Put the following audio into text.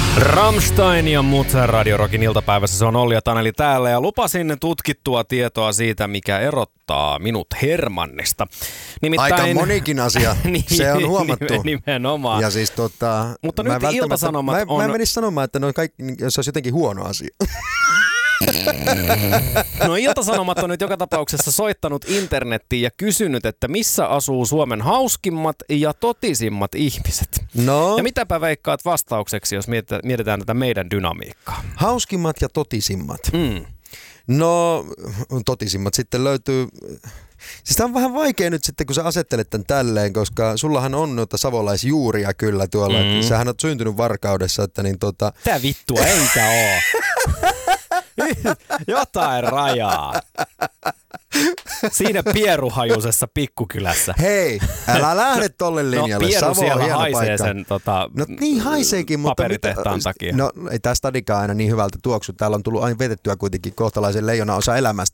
Rammstein ja muut Radio Rockin iltapäivässä, se on Olli ja Taneli täällä ja lupasin tutkittua tietoa siitä, mikä erottaa minut Hermannista. Nimittäin, aika monikin asia, se on huomattu. Nimenomaan. Ja siis mutta nyt Ilta-Sanomat on... Mä en menisi sanomaan, että se olisi jotenkin huono asia. No Ilta-Sanomat on nyt joka tapauksessa soittanut internettiin ja kysynyt, että missä asuu Suomen hauskimmat ja totisimmat ihmiset. No. Ja mitäpä veikkaat vastaukseksi, jos mietitään tätä meidän dynamiikkaa? Hauskimmat ja totisimmat. No totisimmat sitten löytyy... Siis tämä on vähän vaikea nyt sitten, kun sä asettelet tämän tälleen, koska sullahan on noita savolaisjuuria kyllä tuolla. Sähän oot syntynyt Varkaudessa, että niin Tää vittua eikä oo. Jotain rajaa. Siinä pieruhajuisessa pikkukylässä. Hei, älä lähde tolle linjalle. No pieru siellä haisee paikka. sen No niin haiseekin, mutta paperitehtaan takia. No ei tää stadikaan aina niin hyvältä tuoksu. Täällä on tullut aina vetettyä kuitenkin kohtalaisen leijonan osa elämästä.